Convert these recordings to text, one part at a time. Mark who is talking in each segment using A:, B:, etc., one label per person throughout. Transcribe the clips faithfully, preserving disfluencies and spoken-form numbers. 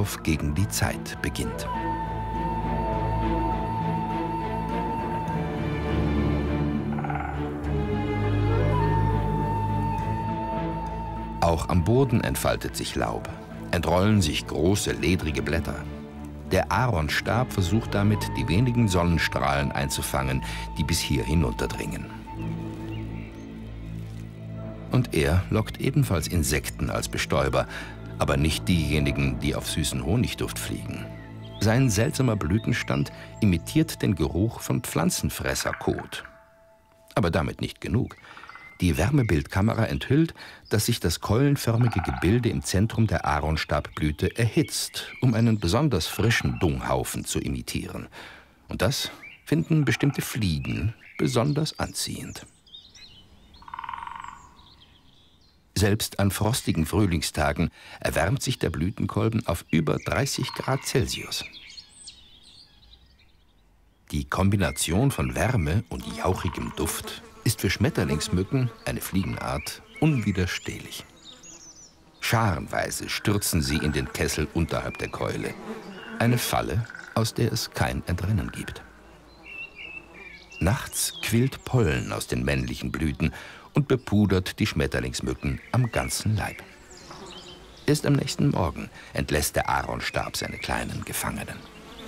A: Wettlauf gegen die Zeit beginnt. Auch am Boden entfaltet sich Laub, entrollen sich große, ledrige Blätter. Der Aaronstab versucht damit, die wenigen Sonnenstrahlen einzufangen, die bis hier hinunterdringen. Und er lockt ebenfalls Insekten als Bestäuber, aber nicht diejenigen, die auf süßen Honigduft fliegen. Sein seltsamer Blütenstand imitiert den Geruch von Pflanzenfresserkot. Aber damit nicht genug. Die Wärmebildkamera enthüllt, dass sich das keulenförmige Gebilde im Zentrum der Aaronstabblüte erhitzt, um einen besonders frischen Dunghaufen zu imitieren. Und das finden bestimmte Fliegen besonders anziehend. Selbst an frostigen Frühlingstagen erwärmt sich der Blütenkolben auf über dreißig Grad Celsius. Die Kombination von Wärme und jauchigem Duft ist für Schmetterlingsmücken, eine Fliegenart, unwiderstehlich. Scharenweise stürzen sie in den Kessel unterhalb der Keule. Eine Falle, aus der es kein Entrinnen gibt. Nachts quillt Pollen aus den männlichen Blüten und bepudert die Schmetterlingsmücken am ganzen Leib. Erst am nächsten Morgen entlässt der Aaronstab seine kleinen Gefangenen.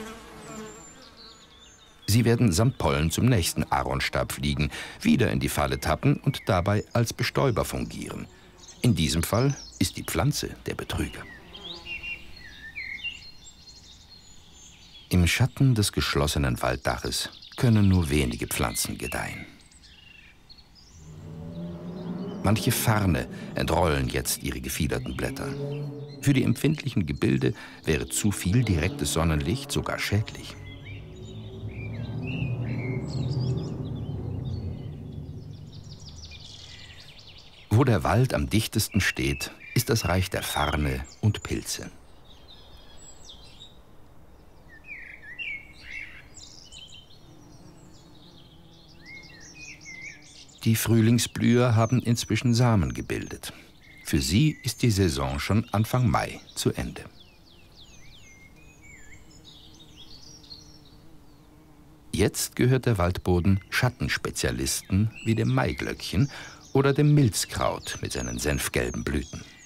A: Sie werden samt Pollen zum nächsten Aaronstab fliegen, wieder in die Falle tappen und dabei als Bestäuber fungieren. In diesem Fall ist die Pflanze der Betrüger. Im Schatten des geschlossenen Walddaches können nur wenige Pflanzen gedeihen. Manche Farne entrollen jetzt ihre gefiederten Blätter. Für die empfindlichen Gebilde wäre zu viel direktes Sonnenlicht sogar schädlich. Wo der Wald am dichtesten steht, ist das Reich der Farne und Pilze. Die Frühlingsblüher haben inzwischen Samen gebildet. Für sie ist die Saison schon Anfang Mai zu Ende. Jetzt gehört der Waldboden Schattenspezialisten wie dem Maiglöckchen oder dem Milzkraut mit seinen senfgelben Blüten.